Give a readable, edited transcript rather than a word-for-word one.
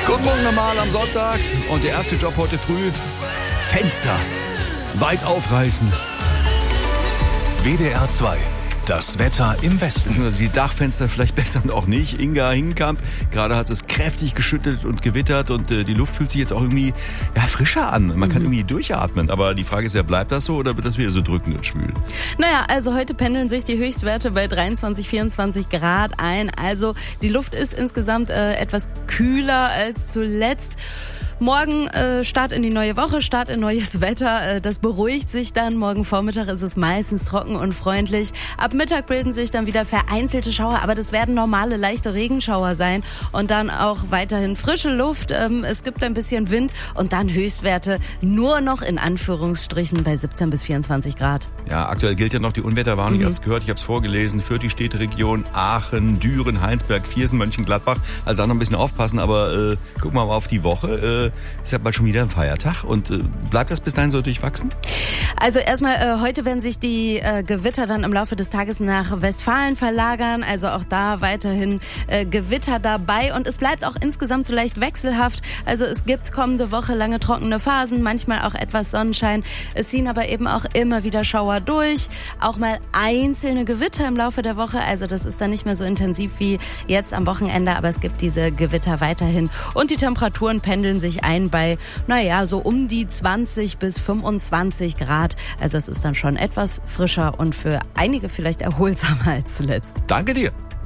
Guten Morgen normal am Sonntag und der erste Job heute früh, Fenster weit aufreißen. WDR 2. Das Wetter im Westen. Beziehungsweise die Dachfenster vielleicht besser und auch nicht. Inga Hinkamp, gerade hat es kräftig geschüttelt und gewittert und die Luft fühlt sich jetzt auch irgendwie frischer an. Man kann irgendwie durchatmen, aber die Frage ist ja, bleibt das so oder wird das wieder so drückend und schwül? Naja, also heute pendeln sich die Höchstwerte bei 23, 24 Grad ein. Also die Luft ist insgesamt etwas kühler als zuletzt. Morgen Start in die neue Woche, Start in neues Wetter. Das beruhigt sich dann. Morgen Vormittag ist es meistens trocken und freundlich. Ab Mittag bilden sich dann wieder vereinzelte Schauer, aber das werden normale, leichte Regenschauer sein. Und dann auch weiterhin frische Luft. Es gibt ein bisschen Wind und dann Höchstwerte nur noch in Anführungsstrichen bei 17 bis 24 Grad. Ja, aktuell gilt ja noch die Unwetterwarnung. Ihr habt es gehört, ich habe es vorgelesen. Für die Städteregion Aachen, Düren, Heinsberg, Viersen, Mönchengladbach. Also da noch ein bisschen aufpassen, aber gucken wir mal auf die Woche. Ist ja bald schon wieder ein Feiertag und bleibt das bis dahin so durchwachsen? Also erstmal, heute werden sich die Gewitter dann im Laufe des Tages nach Westfalen verlagern, also auch da weiterhin Gewitter dabei und es bleibt auch insgesamt so leicht wechselhaft, also es gibt kommende Woche lange trockene Phasen, manchmal auch etwas Sonnenschein, es ziehen aber eben auch immer wieder Schauer durch, auch mal einzelne Gewitter im Laufe der Woche, also das ist dann nicht mehr so intensiv wie jetzt am Wochenende, aber es gibt diese Gewitter weiterhin und die Temperaturen pendeln sich ein bei, so um die 20 bis 25 Grad. Also es ist dann schon etwas frischer und für einige vielleicht erholsamer als zuletzt. Danke dir.